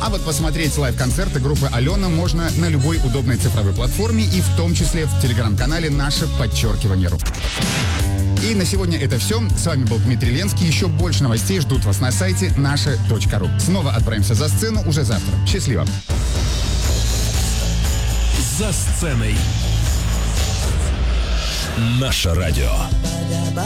А вот посмотреть лайв-концерты группы «Алена» можно на любой удобной цифровой платформе и в том числе в телеграм-канале «Наше_ру». И на сегодня это все. С вами был Дмитрий Ленский. Еще больше новостей ждут вас на сайте наше.ру. Снова отправимся за сцену уже завтра. Счастливо. За сценой. Наше радио.